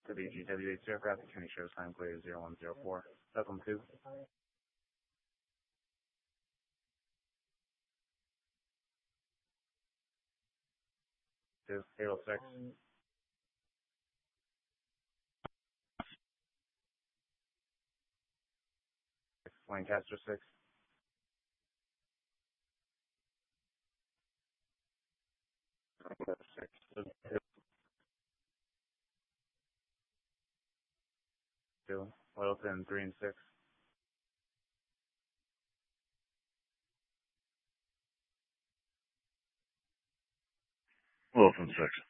WGWH aircraft, County Sheriff's Time clear 0104. Welcome 2. 2, Halo 6. Lancaster 6. Lancaster 6. 2. Littleton 3 and 6. Littleton 6.